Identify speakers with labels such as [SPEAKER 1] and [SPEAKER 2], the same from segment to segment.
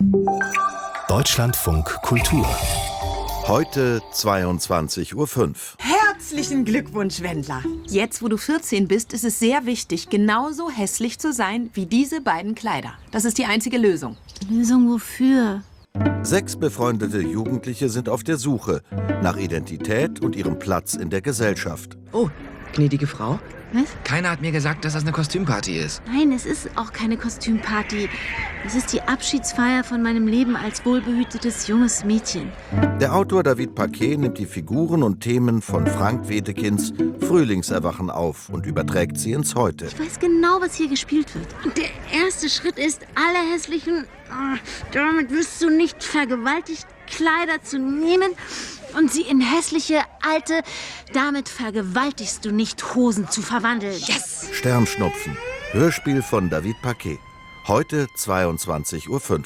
[SPEAKER 1] Deutschlandfunk Kultur.
[SPEAKER 2] Heute 22:05 Uhr.
[SPEAKER 3] Herzlichen Glückwunsch, Wendler.
[SPEAKER 4] Jetzt, wo du 14 bist, ist es sehr wichtig, genauso hässlich zu sein wie diese beiden Kleider. Das ist die einzige Lösung.
[SPEAKER 5] Lösung wofür?
[SPEAKER 2] 6 befreundete Jugendliche sind auf der Suche nach Identität und ihrem Platz in der Gesellschaft.
[SPEAKER 3] Oh, gnädige Frau.
[SPEAKER 5] Was?
[SPEAKER 6] Keiner hat mir gesagt, dass das eine Kostümparty ist.
[SPEAKER 5] Nein, es ist auch keine Kostümparty. Es ist die Abschiedsfeier von meinem Leben als wohlbehütetes junges Mädchen.
[SPEAKER 2] Der Autor David Paquet nimmt die Figuren und Themen von Frank Wedekins Frühlingserwachen auf und überträgt sie ins Heute.
[SPEAKER 5] Ich weiß genau, was hier gespielt wird. Und der erste Schritt ist, alle hässlichen, damit wirst du nicht vergewaltigt, Kleider zu nehmen und sie in hässliche, alte, damit vergewaltigst du nicht, Hosen zu verwandeln.
[SPEAKER 3] Yes!
[SPEAKER 2] Sternschnupfen. Hörspiel von David Paquet. Heute 22:05 Uhr.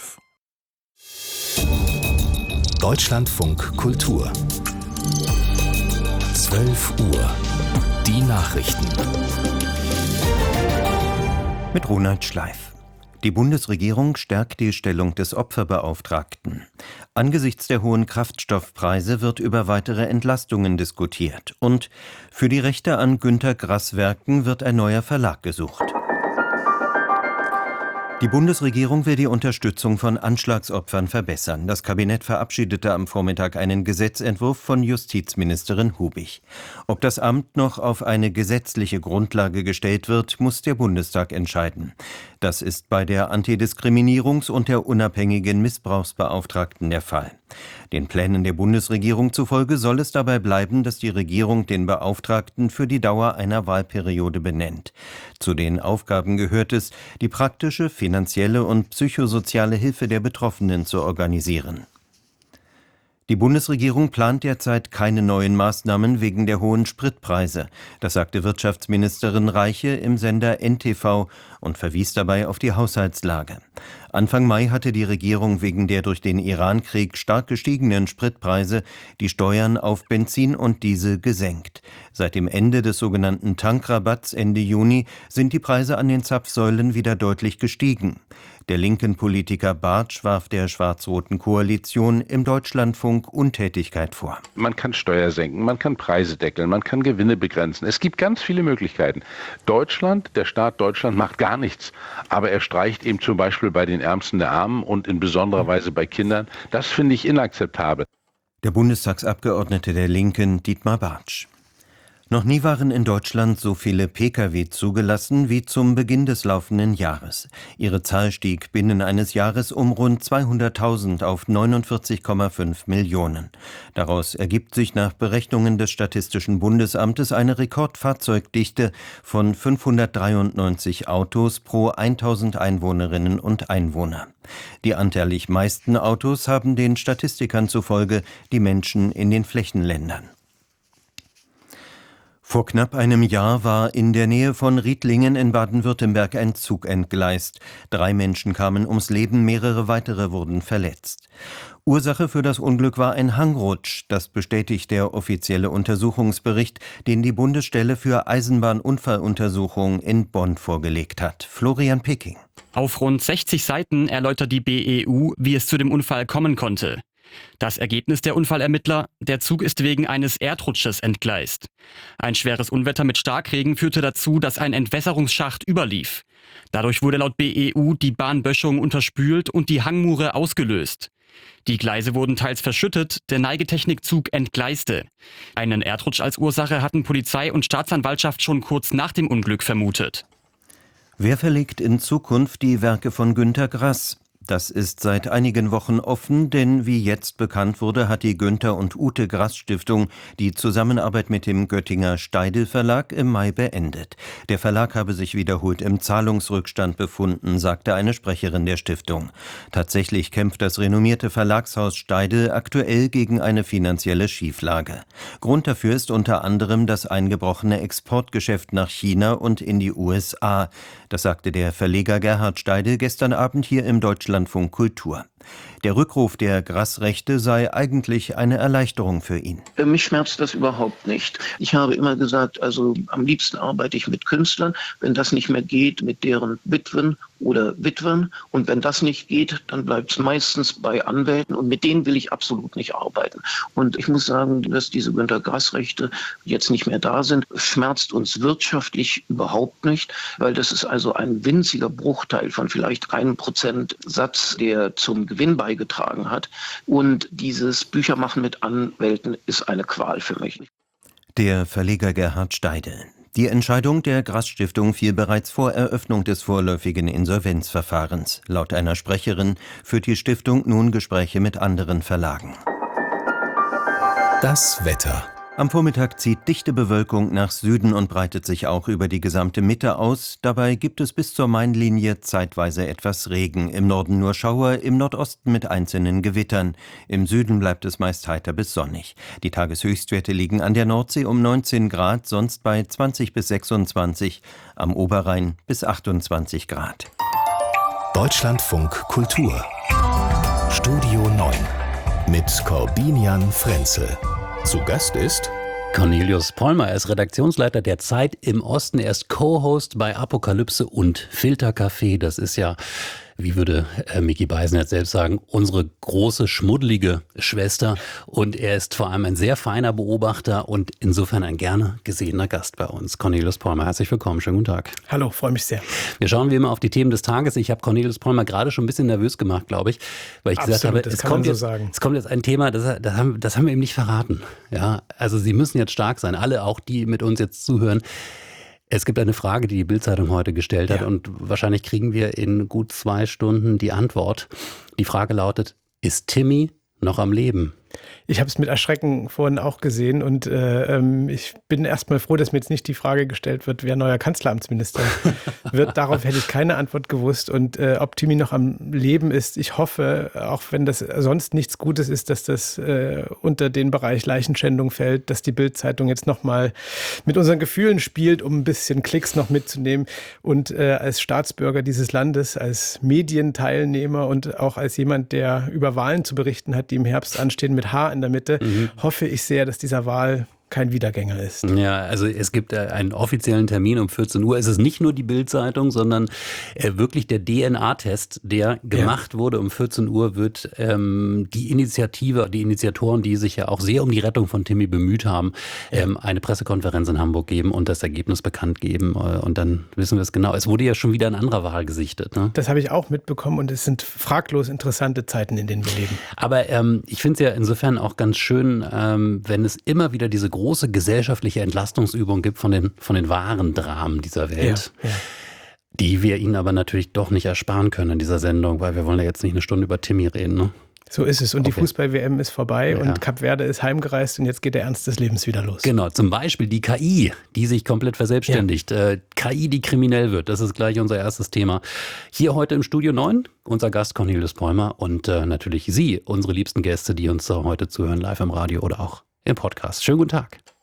[SPEAKER 1] Deutschlandfunk Kultur. 12 Uhr. Die Nachrichten.
[SPEAKER 7] Mit Ronald Schleif. Die Bundesregierung stärkt die Stellung des Opferbeauftragten. Angesichts der hohen Kraftstoffpreise wird über weitere Entlastungen diskutiert. Und für die Rechte an Günter Grass Werken wird ein neuer Verlag gesucht. Die Bundesregierung will die Unterstützung von Anschlagsopfern verbessern. Das Kabinett verabschiedete am Vormittag einen Gesetzentwurf von Justizministerin Hubig. Ob das Amt noch auf eine gesetzliche Grundlage gestellt wird, muss der Bundestag entscheiden. Das ist bei der Antidiskriminierungs- und der unabhängigen Missbrauchsbeauftragten der Fall. Den Plänen der Bundesregierung zufolge soll es dabei bleiben, dass die Regierung den Beauftragten für die Dauer einer Wahlperiode benennt. Zu den Aufgaben gehört es, die praktische, finanzielle und psychosoziale Hilfe der Betroffenen zu organisieren. Die Bundesregierung plant derzeit keine neuen Maßnahmen wegen der hohen Spritpreise. Das sagte Wirtschaftsministerin Reiche im Sender NTV und verwies dabei auf die Haushaltslage. Anfang Mai hatte die Regierung wegen der durch den Iran-Krieg stark gestiegenen Spritpreise die Steuern auf Benzin und Diesel gesenkt. Seit dem Ende des sogenannten Tankrabatts Ende Juni sind die Preise an den Zapfsäulen wieder deutlich gestiegen. Der linken Politiker Bartsch warf der schwarz-roten Koalition im Deutschlandfunk Untätigkeit vor.
[SPEAKER 8] Man kann Steuer senken, man kann Preise deckeln, man kann Gewinne begrenzen. Es gibt ganz viele Möglichkeiten. Deutschland, der Staat Deutschland macht gar nichts. Aber er streicht eben zum Beispiel bei den Ärmsten der Armen und in besonderer Weise bei Kindern. Das finde ich inakzeptabel.
[SPEAKER 7] Der Bundestagsabgeordnete der Linken, Dietmar Bartsch. Noch nie waren in Deutschland so viele Pkw zugelassen wie zum Beginn des laufenden Jahres. Ihre Zahl stieg binnen eines Jahres um rund 200.000 auf 49,5 Millionen. Daraus ergibt sich nach Berechnungen des Statistischen Bundesamtes eine Rekordfahrzeugdichte von 593 Autos pro 1.000 Einwohnerinnen und Einwohner. Die anteilig meisten Autos haben den Statistikern zufolge die Menschen in den Flächenländern. Vor knapp einem Jahr war in der Nähe von Riedlingen in Baden-Württemberg ein Zug entgleist. 3 Menschen kamen ums Leben, mehrere weitere wurden verletzt. Ursache für das Unglück war ein Hangrutsch. Das bestätigt der offizielle Untersuchungsbericht, den die Bundesstelle für Eisenbahnunfalluntersuchung in Bonn vorgelegt hat. Florian Picking.
[SPEAKER 9] Auf rund 60 Seiten erläutert die BEU, wie es zu dem Unfall kommen konnte. Das Ergebnis der Unfallermittler: Der Zug ist wegen eines Erdrutsches entgleist. Ein schweres Unwetter mit Starkregen führte dazu, dass ein Entwässerungsschacht überlief. Dadurch wurde laut BEU die Bahnböschung unterspült und die Hangmure ausgelöst. Die Gleise wurden teils verschüttet, der Neigetechnikzug entgleiste. Einen Erdrutsch als Ursache hatten Polizei und Staatsanwaltschaft schon kurz nach dem Unglück vermutet.
[SPEAKER 7] Wer verlegt in Zukunft die Werke von Günter Grass? Das ist seit einigen Wochen offen, denn wie jetzt bekannt wurde, hat die Günter und Ute Grass Stiftung die Zusammenarbeit mit dem Göttinger Steidl Verlag im Mai beendet. Der Verlag habe sich wiederholt im Zahlungsrückstand befunden, sagte eine Sprecherin der Stiftung. Tatsächlich kämpft das renommierte Verlagshaus Steidl aktuell gegen eine finanzielle Schieflage. Grund dafür ist unter anderem das eingebrochene Exportgeschäft nach China und in die USA. Das sagte der Verleger Gerhard Steidl gestern Abend hier im Deutschlandfunk Kultur. Der Rückruf der Grassrechte sei eigentlich eine Erleichterung für ihn.
[SPEAKER 10] Mich schmerzt das überhaupt nicht. Ich habe immer gesagt, also am liebsten arbeite ich mit Künstlern. Wenn das nicht mehr geht, mit deren Witwen oder Witwen. Und wenn das nicht geht, dann bleibt es meistens bei Anwälten. Und mit denen will ich absolut nicht arbeiten. Und ich muss sagen, dass diese Günter-Grass-Rechte jetzt nicht mehr da sind, schmerzt uns wirtschaftlich überhaupt nicht, weil das ist also ein winziger Bruchteil von vielleicht 1% Satz, der zum Gewinn beigetragen hat. Und dieses Büchermachen mit Anwälten ist eine Qual für mich.
[SPEAKER 7] Der Verleger Gerhard Steidl. Die Entscheidung der Grass-Stiftung fiel bereits vor Eröffnung des vorläufigen Insolvenzverfahrens. Laut einer Sprecherin führt die Stiftung nun Gespräche mit anderen Verlagen.
[SPEAKER 1] Das Wetter.
[SPEAKER 7] Am Vormittag zieht dichte Bewölkung nach Süden und breitet sich auch über die gesamte Mitte aus. Dabei gibt es bis zur Mainlinie zeitweise etwas Regen. Im Norden nur Schauer, im Nordosten mit einzelnen Gewittern. Im Süden bleibt es meist heiter bis sonnig. Die Tageshöchstwerte liegen an der Nordsee um 19 Grad, sonst bei 20 bis 26, am Oberrhein bis 28 Grad.
[SPEAKER 1] Deutschlandfunk Kultur. Studio 9 mit Corbinian Frenzel. Zu Gast ist
[SPEAKER 11] Cornelius Pollmer. Er ist Redaktionsleiter der Zeit im Osten. Er ist Co-Host bei Apokalypse und Filtercafé. Das ist ja, wie würde Micky Beisenherz jetzt selbst sagen, unsere große, schmuddelige Schwester. Und er ist vor allem ein sehr feiner Beobachter und insofern ein gerne gesehener Gast bei uns. Cornelius Pollmer, herzlich willkommen. Schönen guten Tag.
[SPEAKER 12] Hallo, freue mich sehr.
[SPEAKER 11] Wir schauen wie immer auf die Themen des Tages. Ich habe Cornelius Pollmer gerade schon ein bisschen nervös gemacht, glaube ich, weil ich gesagt habe, es kommt jetzt ein Thema, das haben wir ihm nicht verraten. Ja, also Sie müssen jetzt stark sein, alle, auch die mit uns jetzt zuhören. Es gibt eine Frage, die die Bild-Zeitung heute gestellt hat und wahrscheinlich kriegen wir in gut 2 Stunden die Antwort. Die Frage lautet, ist Timmy noch am Leben?
[SPEAKER 12] Ich habe es mit Erschrecken vorhin auch gesehen und ich bin erstmal froh, dass mir jetzt nicht die Frage gestellt wird, wer neuer Kanzleramtsminister wird. Darauf hätte ich keine Antwort gewusst. Und ob Timmy noch am Leben ist, ich hoffe, auch wenn das sonst nichts Gutes ist, dass das unter den Bereich Leichenschändung fällt, dass die Bild-Zeitung jetzt nochmal mit unseren Gefühlen spielt, um ein bisschen Klicks noch mitzunehmen. Und als Staatsbürger dieses Landes, als Medienteilnehmer und auch als jemand, der über Wahlen zu berichten hat, die im Herbst anstehen, mit H in der Mitte, hoffe ich sehr, dass dieser Wahl kein Wiedergänger ist.
[SPEAKER 11] Ja, also es gibt einen offiziellen Termin um 14 Uhr. Es ist nicht nur die Bild-Zeitung, sondern wirklich der DNA-Test, der gemacht wurde. Um 14 Uhr wird die Initiatoren, die sich ja auch sehr um die Rettung von Timmy bemüht haben, eine Pressekonferenz in Hamburg geben und das Ergebnis bekannt geben. Und dann wissen wir es genau. Es wurde ja schon wieder in anderer Wahl gesichtet. Ne?
[SPEAKER 12] Das habe ich auch mitbekommen und es sind fraglos interessante Zeiten, in denen wir leben.
[SPEAKER 11] Aber ich finde es ja insofern auch ganz schön, wenn es immer wieder diese große gesellschaftliche Entlastungsübung gibt von den wahren Dramen dieser Welt, die wir Ihnen aber natürlich doch nicht ersparen können in dieser Sendung, weil wir wollen ja jetzt nicht eine Stunde über Timmy reden. Ne?
[SPEAKER 12] So ist es. Und die Fußball-WM ist vorbei und Kap Verde ist heimgereist und jetzt geht der Ernst des Lebens wieder los.
[SPEAKER 11] Genau, zum Beispiel die KI, die sich komplett verselbstständigt. KI, die kriminell wird, das ist gleich unser erstes Thema. Hier heute im Studio 9, unser Gast Cornelius Pollmer und natürlich Sie, unsere liebsten Gäste, die uns heute zuhören, live im Radio oder auch im Podcast. Schönen guten Tag.